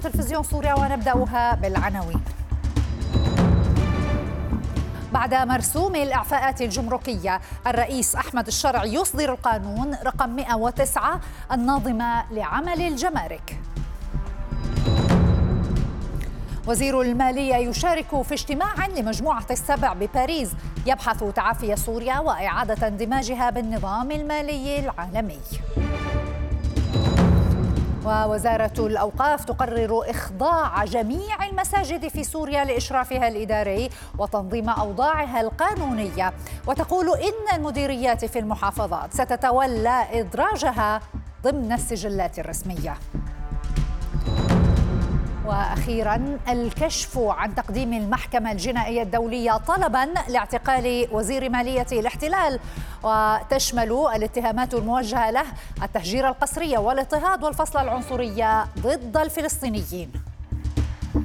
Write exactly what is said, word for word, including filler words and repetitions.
تلفزيون سوريا ونبدأها بالعناوين. بعد مرسوم الإعفاءات الجمركية، الرئيس أحمد الشرعي يصدر القانون رقم مئة وتسعة الناظم لعمل الجمارك. وزير المالية يشارك في اجتماع لمجموعة السبع بباريس يبحث تعافي سوريا وإعادة اندماجها بالنظام المالي العالمي. ووزارة الأوقاف تقرر إخضاع جميع المساجد في سوريا لإشرافها الإداري وتنظيم أوضاعها القانونية، وتقول إن المديريات في المحافظات ستتولى إدراجها ضمن السجلات الرسمية. وأخيراً، الكشف عن تقديم المحكمة الجنائية الدولية طلباً لاعتقال وزير مالية الاحتلال، وتشمل الاتهامات الموجهة له التهجير القسري والاضطهاد والفصل العنصري ضد الفلسطينيين.